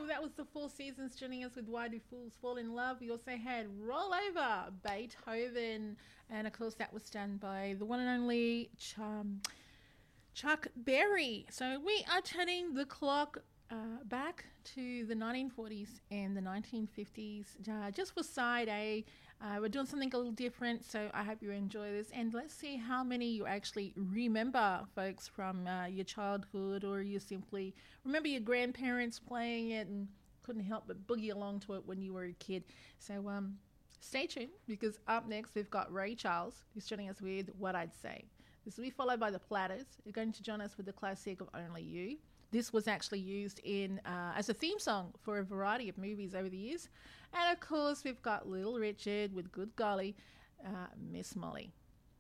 that was the Four Seasons joining us with Why Do Fools Fall in Love. We also had Roll Over, Beethoven, and of course that was done by the one and only Chuck Berry. So we are turning the clock back to the 1940s and the 1950s just for side A. We're doing something a little different, so I hope you enjoy this. And let's see how many you actually remember, folks, from your childhood, or you simply remember your grandparents playing it and couldn't help but boogie along to it when you were a kid. So stay tuned, because up next we've got Ray Charles, who's joining us with What I'd Say. This will be followed by the Platters, who are going to join us with the classic of Only You. This was actually used in as a theme song for a variety of movies over the years. And of course, we've got Little Richard with Good Golly, Miss Molly.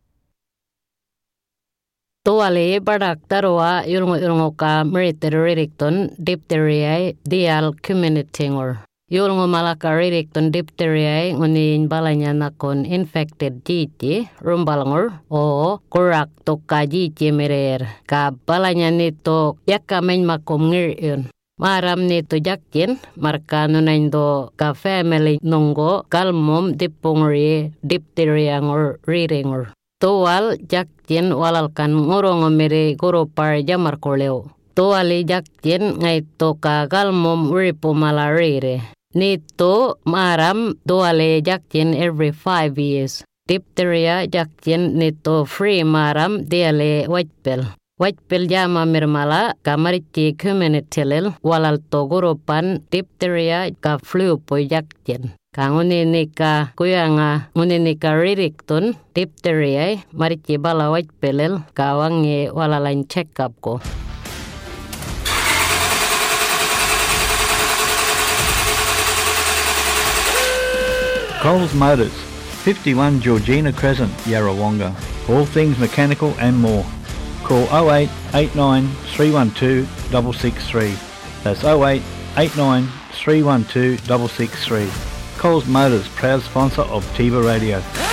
Tuali badak tarwa yulngo ka Meriter diphtheria dial communitingor. Yulngo malaka Rericton diphtheria ngunin balanya nakon infected jiti rumbalngor o kurak to ka jiti merer ka balanya nito yakamen makom ngir Maram nito jakkin marka nunaindo ka family nunggo kalmom dipungri diphtheria ngor riringor. Tual jakkin walalkan ngurong mere goropar jamar koleo. Tuali jakkin ngaito ka kalmom ripo malarire. Nito maram tuali jakkin every 5 years. Diphtheria jakkin nito free maram diale whitepel. Whitepel jama mirmala kamariti communitilil walal to goropan diphtheria ka flu po jakkin. Kangunini ka kuyanga ngunini ka Rericton diphtheria mariti bala whitepelil kawangi walalain check up ko. Coles Motors, 51 Georgina Crescent, Yarrawonga. All things mechanical and more. Call 08 89 312 663. That's 08 89 312 663. Coles Motors, proud sponsor of Tiva Radio.